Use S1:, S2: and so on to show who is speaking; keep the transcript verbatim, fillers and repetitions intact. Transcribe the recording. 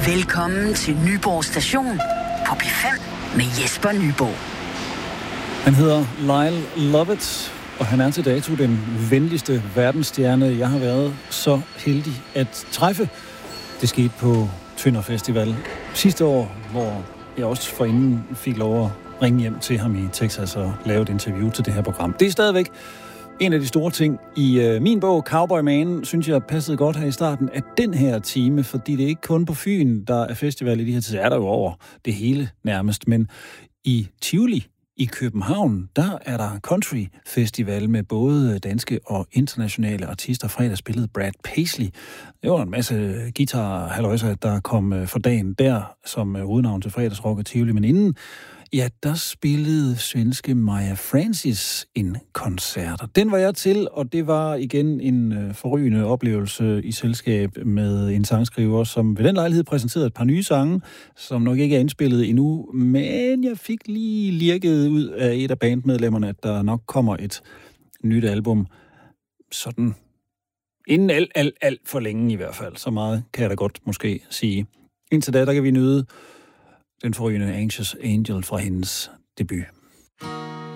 S1: Velkommen til Nyborg Station på P fem med Jesper Nyborg.
S2: Han hedder Lyle Lovett, og han er til dato den venligste verdensstjerne, jeg har været så heldig at træffe. Det skete på Tønder Festival sidste år, hvor jeg også forinden fik lov at ringe hjem til ham i Texas og lave et interview til det her program. Det er stadigvæk en af de store ting i øh, min bog, Cowboy Man, synes jeg passede godt her i starten af den her time, fordi det er ikke kun på Fyn, der er festival i de her tider. Er der jo over det hele nærmest, men i Tivoli i København, der er der country festival med både danske og internationale artister. Fredag spillede Brad Paisley. Det var en masse guitar-halløjser, der kom for dagen der som hovednavn til fredagsrock og Tivoli, men inden ja, der spillede svenske Maja Francis en koncert. Og den var jeg til, og det var igen en forrygende oplevelse i selskab med en sangskriver, som ved den lejlighed præsenterede et par nye sange, som nok ikke er indspillet endnu, men jeg fik lige lirket ud af et af bandmedlemmerne, at der nok kommer et nyt album. Sådan inden alt, alt, alt for længe i hvert fald. Så meget kan jeg da godt måske sige. Indtil da, der kan vi nyde den forrygende Anxious Angel fra hendes debut.